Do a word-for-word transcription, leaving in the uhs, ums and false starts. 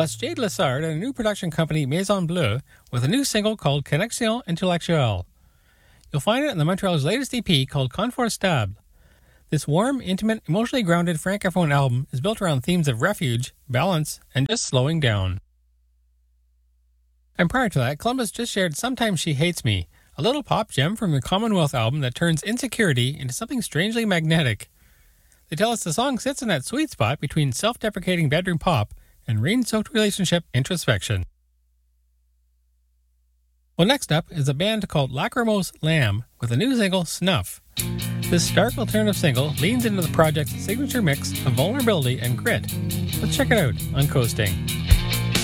plus Jade Lessard and a new production company Maison Bleu with a new single called Connexion Intellectuelle. You'll find it in the Montreal's latest E P called Confort Stable. This warm, intimate, emotionally grounded francophone album is built around themes of refuge, balance, and just slowing down. And prior to that, Columbus just shared Sometimes She Hates Me, a little pop gem from the Commonwealth album that turns insecurity into something strangely magnetic. They tell us the song sits in that sweet spot between self-deprecating bedroom pop and rain-soaked relationship introspection. Well, next up is a band called Lachrymose Lamb with a new single, Snuff. This stark alternative single leans into the project's signature mix of vulnerability and grit. Let's check it out on Coasting.